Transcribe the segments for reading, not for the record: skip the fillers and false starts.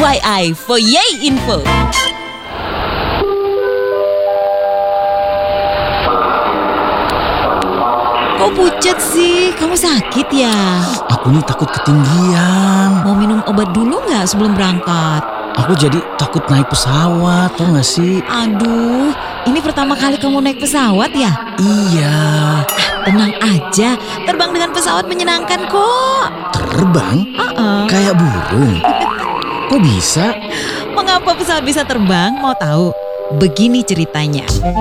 FYI for Yay Info. Kok pucet sih? Kamu sakit ya? Aku nih takut ketinggian. Mau minum obat dulu nggak sebelum berangkat? Aku jadi takut naik pesawat, tau gak sih? Aduh, ini pertama kali kamu naik pesawat ya? Iya. Tenang aja, terbang dengan pesawat menyenangkan kok. Terbang? Kayak burung. Kok bisa? Mengapa pesawat bisa terbang? Mau tahu? Begini ceritanya.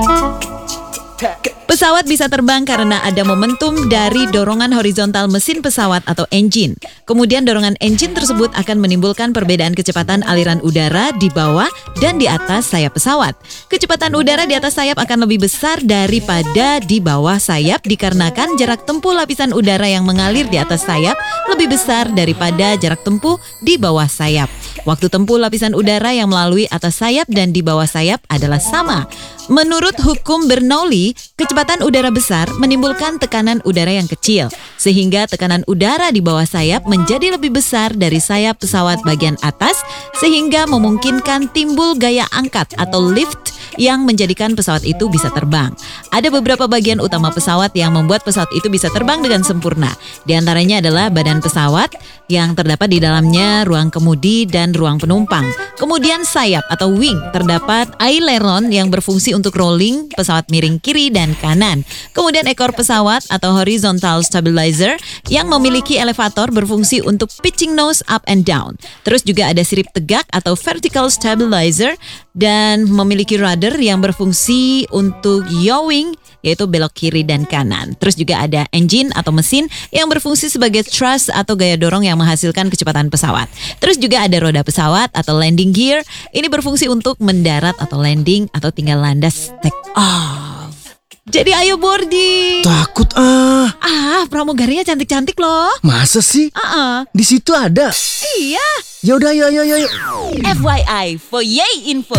Pesawat bisa terbang karena ada momentum dari dorongan horizontal mesin pesawat atau engine. Kemudian dorongan engine tersebut akan menimbulkan perbedaan kecepatan aliran udara di bawah dan di atas sayap pesawat. Kecepatan udara di atas sayap akan lebih besar daripada di bawah sayap dikarenakan jarak tempuh lapisan udara yang mengalir di atas sayap lebih besar daripada jarak tempuh di bawah sayap. Waktu tempuh lapisan udara yang melalui atas sayap dan di bawah sayap adalah sama. Menurut hukum Bernoulli, kecepatan udara besar menimbulkan tekanan udara yang kecil, sehingga tekanan udara di bawah sayap menjadi lebih besar dari sayap pesawat bagian atas, sehingga memungkinkan timbul gaya angkat atau lift yang menjadikan pesawat itu bisa terbang. Ada beberapa bagian utama pesawat yang membuat pesawat itu bisa terbang dengan sempurna. Di antaranya adalah badan pesawat yang terdapat di dalamnya ruang kemudi dan ruang penumpang. Kemudian sayap atau wing, terdapat aileron yang berfungsi untuk rolling pesawat miring kiri dan kanan. Kemudian ekor pesawat atau horizontal stabilizer yang memiliki elevator berfungsi untuk pitching nose up and down. Terus juga ada sirip tegak atau vertical stabilizer dan memiliki rudder yang berfungsi untuk yawing, yaitu belok kiri dan kanan. Terus juga ada engine atau mesin yang berfungsi sebagai thrust atau gaya dorong yang menghasilkan kecepatan pesawat. Terus juga ada roda pesawat atau landing gear. Ini berfungsi untuk mendarat atau landing atau tinggal landas take off. Jadi ayo boarding. Takut Pramugarinya cantik-cantik loh. Masa sih? Di situ ada? Iya. Yaudah, yuk. FYI for Yay Info.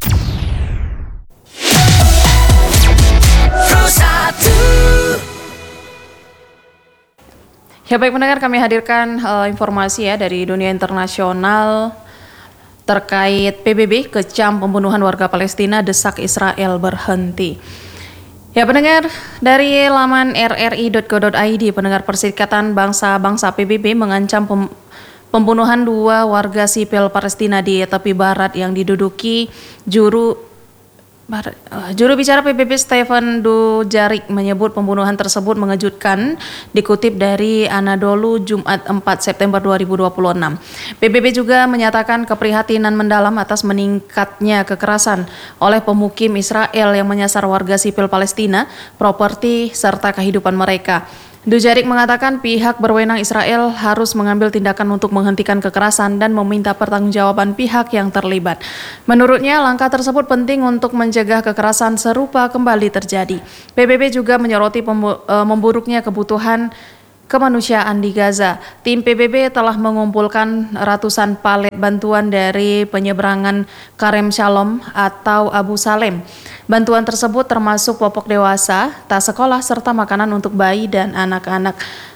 Ya baik pendengar, kami hadirkan informasi ya dari dunia internasional terkait PBB, kecam pembunuhan warga Palestina, desak Israel berhenti. Ya pendengar, dari laman rri.co.id, pendengar Perserikatan Bangsa-Bangsa PBB mengancam pembunuhan 2 warga sipil Palestina di tepi barat yang diduduki Juru bicara PBB Stefan Dujarric menyebut pembunuhan tersebut mengejutkan, dikutip dari Anadolu Jumat 4 September 2026. PBB juga menyatakan keprihatinan mendalam atas meningkatnya kekerasan oleh pemukim Israel yang menyasar warga sipil Palestina, properti serta kehidupan mereka. Dujarric mengatakan pihak berwenang Israel harus mengambil tindakan untuk menghentikan kekerasan dan meminta pertanggungjawaban pihak yang terlibat. Menurutnya, langkah tersebut penting untuk mencegah kekerasan serupa kembali terjadi. PBB juga menyoroti memburuknya kebutuhan kemanusiaan di Gaza. Tim PBB telah mengumpulkan ratusan palet bantuan dari penyeberangan Karem Shalom atau Abu Salem. Bantuan tersebut termasuk popok dewasa, tas sekolah, serta makanan untuk bayi dan anak-anak.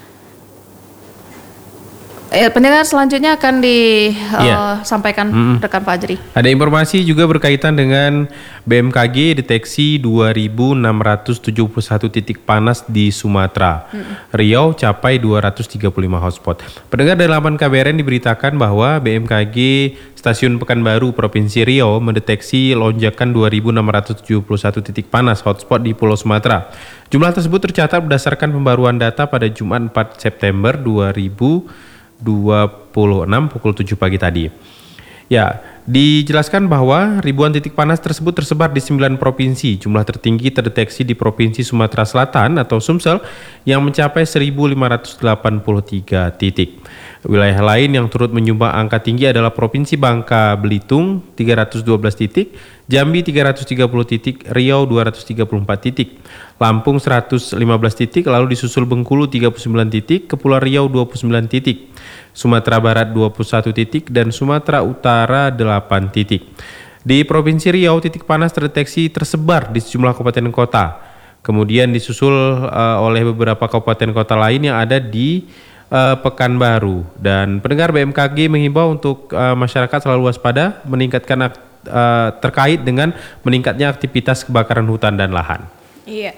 Pendengar selanjutnya akan disampaikan rekan Fajri. Ada informasi juga berkaitan dengan BMKG deteksi 2.671 titik panas di Sumatera. Riau capai 235 hotspot. Pendengar dari laman KBRN diberitakan bahwa BMKG Stasiun Pekanbaru Provinsi Riau mendeteksi lonjakan 2.671 titik panas hotspot di Pulau Sumatera. Jumlah tersebut tercatat berdasarkan pembaruan data pada Jumat 4 September 2026 pukul 7 pagi tadi. Ya, dijelaskan bahwa ribuan titik panas tersebut tersebar di 9 provinsi. Jumlah tertinggi terdeteksi di Provinsi Sumatera Selatan atau Sumsel yang mencapai 1.583 titik. Wilayah lain yang turut menyumbang angka tinggi adalah Provinsi Bangka Belitung 312 titik, Jambi 330 titik, Riau 234 titik, Lampung 115 titik, lalu disusul Bengkulu 39 titik, Kepulauan Riau 29 titik, Sumatera Barat 21 titik, dan Sumatera Utara 8 titik. Di Provinsi Riau, titik panas terdeteksi tersebar di sejumlah kabupaten kota. Kemudian disusul oleh beberapa kabupaten kota lain yang ada di Pekanbaru. Dan pendengar, BMKG menghimbau untuk masyarakat selalu waspada meningkatkan terkait dengan meningkatnya aktivitas kebakaran hutan dan lahan. Iya.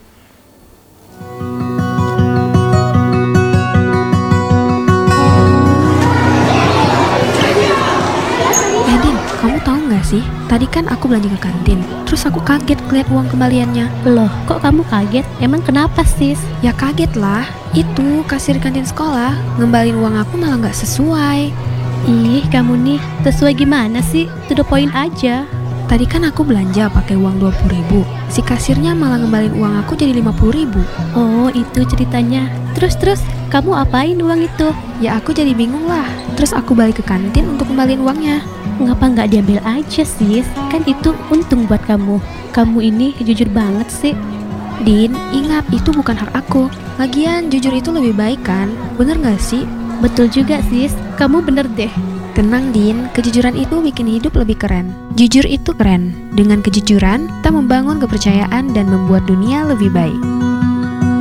Din, kamu tahu nggak sih? Tadi kan aku belanja ke kantin, terus aku kaget ngeliat uang kembaliannya. Loh, kok kamu kaget? Emang kenapa, sis? Ya kaget lah, itu kasir kantin sekolah ngembalin uang aku malah nggak sesuai. Ih, kamu nih, sesuai gimana sih? To the point aja. Tadi kan aku belanja pakai uang 20.000, si kasirnya malah ngembalin uang aku jadi 50.000. Oh, itu ceritanya. Terus, kamu apain uang itu? Ya aku jadi bingung lah, terus aku balik ke kantin untuk kembaliin uangnya. Ngapa nggak diambil aja, sis? Kan itu untung buat kamu. Kamu ini jujur banget sih. Din, ingat itu bukan hak aku. Lagian jujur itu lebih baik kan, bener gak sih? Betul juga, sis. Kamu bener deh. Tenang Din, kejujuran itu bikin hidup lebih keren. Jujur itu keren. Dengan kejujuran, kita membangun kepercayaan dan membuat dunia lebih baik.